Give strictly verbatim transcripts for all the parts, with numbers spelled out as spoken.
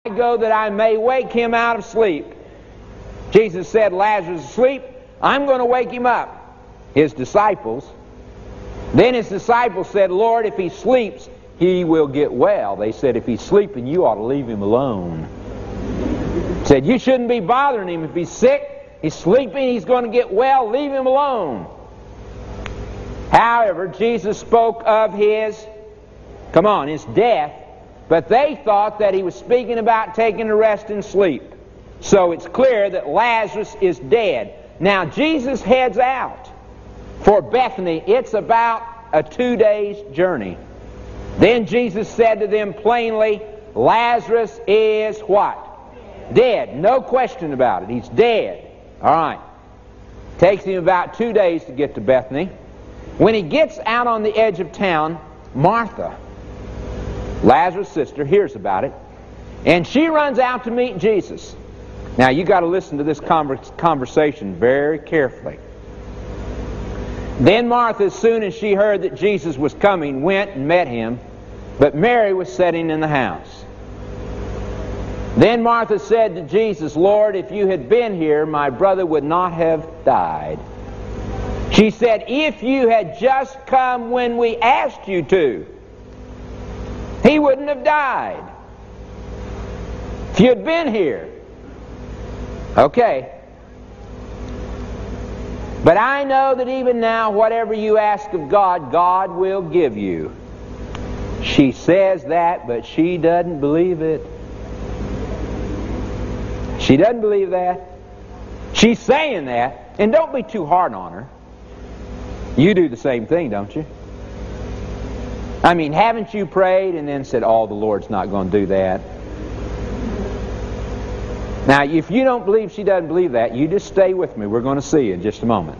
I go that I may wake him out of sleep. Jesus said, Lazarus is asleep. I'm going to wake him up. His disciples. Then his disciples said, Lord, if he sleeps, he will get well. They said, if he's sleeping, you ought to leave him alone. Said, you shouldn't be bothering him. If he's sick, he's sleeping, he's going to get well. Leave him alone. However, Jesus spoke of his, come on, his death. But they thought that he was speaking about taking a rest and sleep. So it's clear that Lazarus is dead. Now Jesus heads out for Bethany. It's about a two days journey. Then Jesus said to them plainly, Lazarus is what? Dead. No question about it. He's dead. All right. Takes him about two days to get to Bethany. When he gets out on the edge of town, Martha, Lazarus' sister, hears about it, and she runs out to meet Jesus. Now you got to listen to this converse, conversation very carefully. Then Martha, as soon as she heard that Jesus was coming, went and met him, but Mary was sitting in the house. Then Martha said to Jesus, Lord, if you had been here, my brother would not have died. She said, if you had just come when we asked you to, he wouldn't have died. If you had been here. Okay. But I know that even now, whatever you ask of God, God will give you. She says that, but she doesn't believe it. She doesn't believe that. She's saying that, and don't be too hard on her. You do the same thing, don't you? I mean, haven't you prayed and then said, oh, the Lord's not going to do that? Now, if you don't believe she doesn't believe that, you just stay with me. We're going to see in just a moment.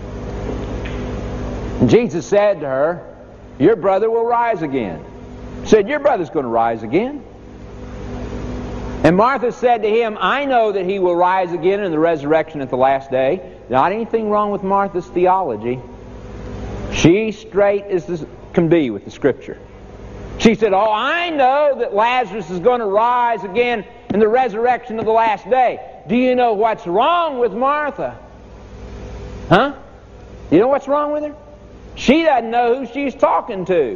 And Jesus said to her, your brother will rise again. He said, your brother's going to rise again. And Martha said to him, I know that he will rise again in the resurrection at the last day. Not anything wrong with Martha's theology. She's straight as the can be with the Scripture. She said, oh, I know that Lazarus is going to rise again in the resurrection of the last day. Do you know what's wrong with Martha? Huh? You know what's wrong with her? She doesn't know who she's talking to.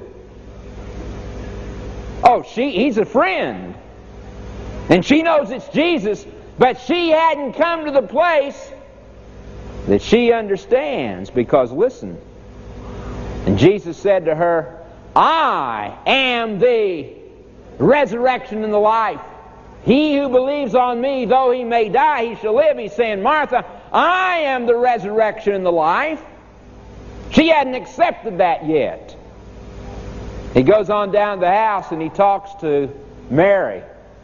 Oh, she, he's a friend. And she knows it's Jesus, but she hadn't come to the place that she understands. Because listen, and Jesus said to her, I am the resurrection and the life. He who believes on me, though he may die, he shall live. He's saying, Martha, I am the resurrection and the life. She hadn't accepted that yet. He goes on down to the house and he talks to Mary.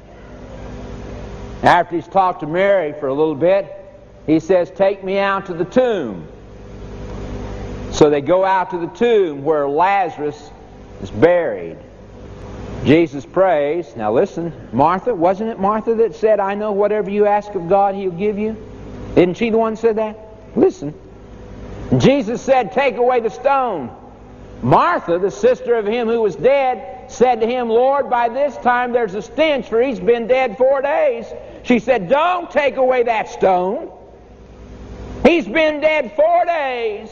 After he's talked to Mary for a little bit, he says, take me out to the tomb. So they go out to the tomb where Lazarus is buried. Jesus prays. Now listen, Martha, wasn't it Martha that said, I know whatever you ask of God, He'll give you? Isn't she the one that said that? Listen. Jesus said, take away the stone. Martha, the sister of him who was dead, said to him, Lord, by this time there's a stench, for he's been dead four days. She said, don't take away that stone. He's been dead four days.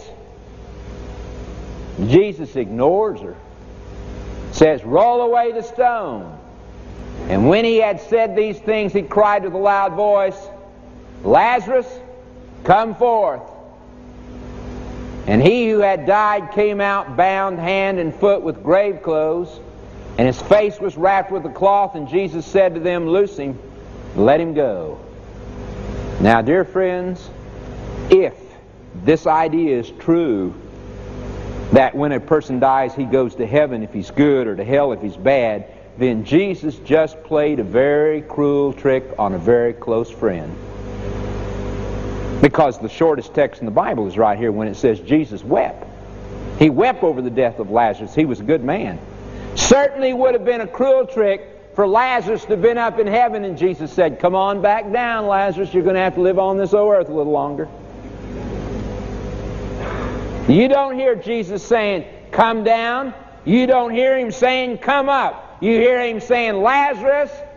Jesus ignores her. Says, roll away the stone. And when he had said these things, he cried with a loud voice, Lazarus, come forth. And he who had died came out bound hand and foot with grave clothes, and his face was wrapped with a cloth. And Jesus said to them, loose him, let him go. Now, dear friends, if this idea is true, that when a person dies he goes to heaven if he's good or to hell if he's bad, then Jesus just played a very cruel trick on a very close friend. Because the shortest text in the Bible is right here when it says Jesus wept. He wept over the death of Lazarus. He was a good man. Certainly would have been a cruel trick for Lazarus to have been up in heaven, and Jesus said, come on back down, Lazarus. You're going to have to live on this old earth a little longer. You don't hear Jesus saying, come down. You don't hear him saying, come up. You hear him saying, Lazarus,